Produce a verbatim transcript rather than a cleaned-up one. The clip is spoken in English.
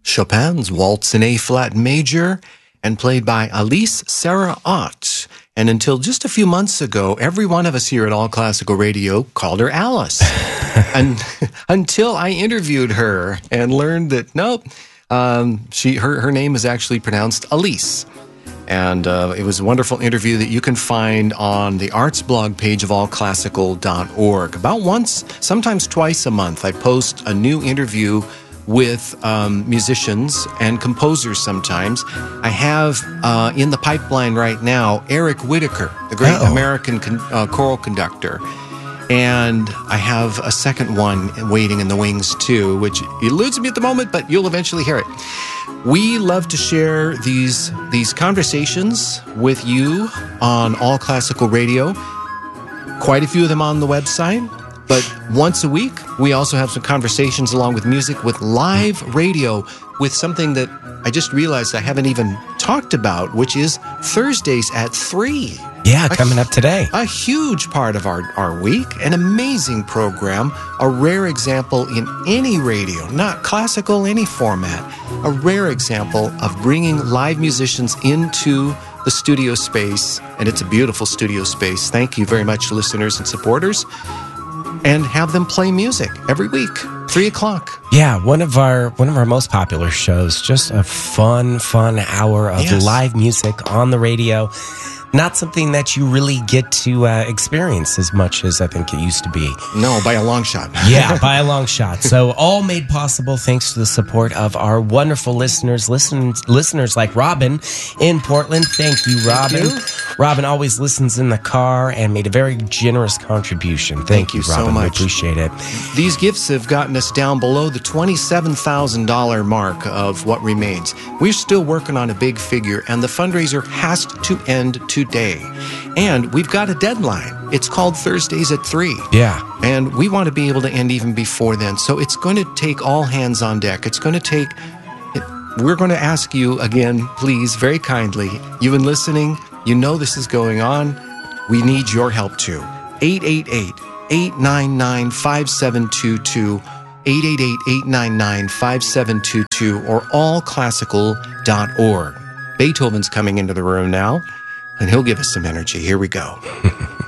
Chopin's Waltz in A-flat major, and played by Alice Sarah Ott. And until just a few months ago, every one of us here at All Classical Radio called her Alice. And until I interviewed her and learned that, nope, um, she her, her name is actually pronounced Alice. And uh, it was a wonderful interview that you can find on the arts blog page of all classical dot org. About once, sometimes twice a month, I post a new interview with um, musicians and composers sometimes. I have uh, in the pipeline right now Eric Whitacre, the great Uh-oh. American con- uh, choral conductor. And I have a second one waiting in the wings too, which eludes me at the moment, but you'll eventually hear it. We love to share these these conversations with you on All Classical Radio. Quite a few of them on the website. But once a week, we also have some conversations along with music with live radio with something that I just realized I haven't even talked about, which is Thursdays at three. Yeah, a, coming up today. A huge part of our, our week, an amazing program, a rare example in any radio, not classical, any format, a rare example of bringing live musicians into the studio space, and it's a beautiful studio space. Thank you very much, listeners and supporters. And have them play music every week, three o'clock. Yeah, one of our one of our most popular shows. Just a fun, fun hour of yes. live music on the radio. Not something that you really get to uh, experience as much as I think it used to be. No, by a long shot. Yeah, by a long shot. So all made possible thanks to the support of our wonderful listeners, listen, listeners like Robin in Portland. Thank you, Robin. Thank you. Robin always listens in the car and made a very generous contribution. Thank, Thank you, you Robin. so much. We appreciate it. These gifts have gotten us down below the twenty-seven thousand dollars mark of what remains. We're still working on a big figure, and the fundraiser has to end today. And we've got a deadline. It's called Thursdays at three. Yeah. And we want to be able to end even before then. So it's going to take all hands on deck. It's going to take... We're going to ask you again, please, very kindly. You've been listening. You know this is going on. We need your help too. eight eight eight, eight nine nine, five seven two two, eight eight eight, eight nine nine, five seven two two, or all classical dot org. Beethoven's coming into the room now, and he'll give us some energy. Here we go.